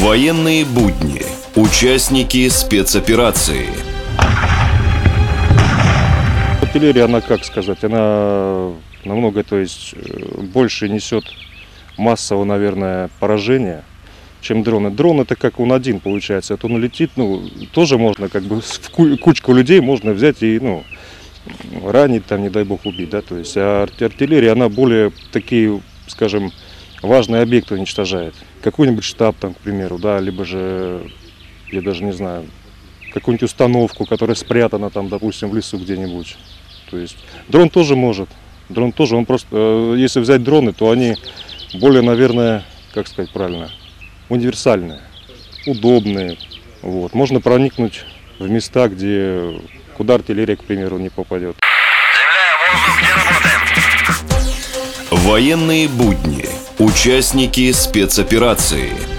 Военные будни. Участники спецоперации. Артиллерия, она, как сказать, она намного, больше несет массового, наверное, поражения, чем дроны. Дрон — это как он один, получается. Это он летит, тоже можно, в кучку людей можно взять и, ранить, там, не дай бог, убить, да, то есть. А артиллерия, она более такие, скажем, важные объекты уничтожает. Какой-нибудь штаб, там, к примеру, да, либо же, я даже не знаю, какую-нибудь установку, которая спрятана там, допустим, в лесу где-нибудь. То есть дрон тоже может. Дрон тоже, он просто, если взять дроны, то они более, наверное, как сказать правильно, универсальные, удобные. Вот. Можно проникнуть в места, куда артиллерия, к примеру, не попадет. Военные будни. Участники спецоперации.